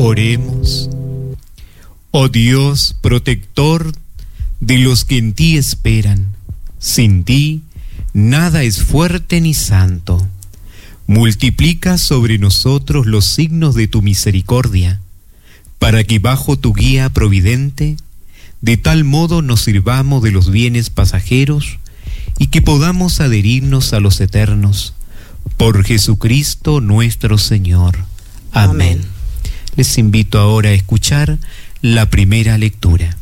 Oremos. Oh Dios, protector de los que en ti esperan, sin ti nada es fuerte ni santo. Multiplica sobre nosotros los signos de tu misericordia, para que bajo tu guía providente, de tal modo nos sirvamos de los bienes pasajeros y que podamos adherirnos a los eternos. Por Jesucristo nuestro Señor. Amén. Les invito ahora a escuchar la primera lectura.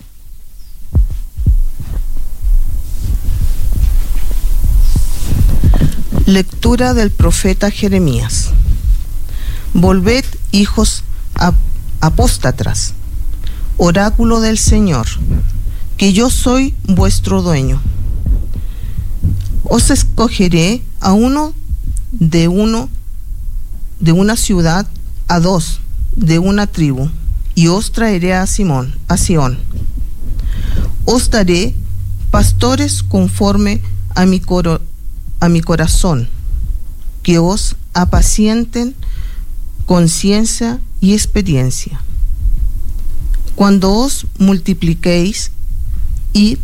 Lectura del profeta Jeremías. Volved, hijos apóstatas, oráculo del Señor, que yo soy vuestro dueño. Os escogeré a uno de una ciudad, a dos de una tribu, y os traeré a Sión. Os daré pastores conforme a mi corazón, que os apacienten con ciencia y experiencia. Cuando os multipliquéis y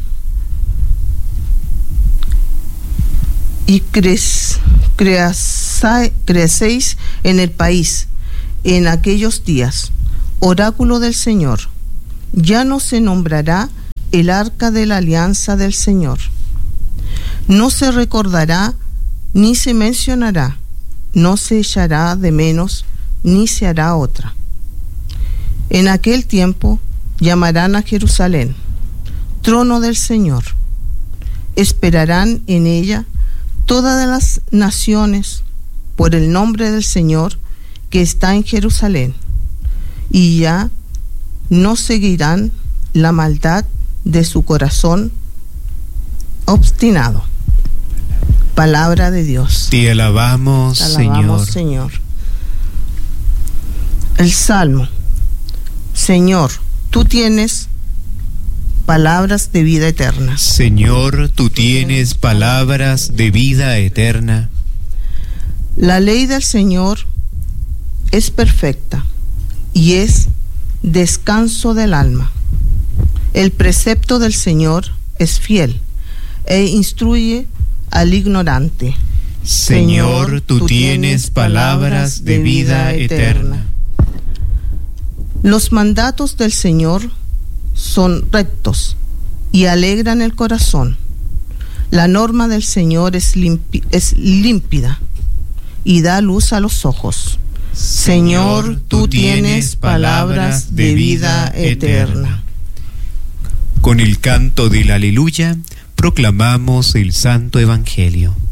crecéis en el país en aquellos días, oráculo del Señor, ya no se nombrará el arca de la alianza del Señor. No se recordará ni se mencionará, no se echará de menos ni se hará otra. En aquel tiempo llamarán a Jerusalén trono del Señor. Esperarán en ella todas las naciones por el nombre del Señor que está en Jerusalén, y ya no seguirán la maldad de su corazón obstinado. Palabra de Dios. Te alabamos, Señor. El Salmo. Señor, tú tienes palabras de vida eterna. Señor, tú tienes palabras de vida eterna. La ley del Señor es perfecta y es descanso del alma. El precepto del Señor es fiel e instruye al ignorante. Señor, tú tienes palabras de vida eterna. Los mandatos del Señor son rectos y alegran el corazón. La norma del Señor es límpida y da luz a los ojos. Señor, tú tienes palabras de vida eterna. Con el canto del aleluya proclamamos el Santo Evangelio.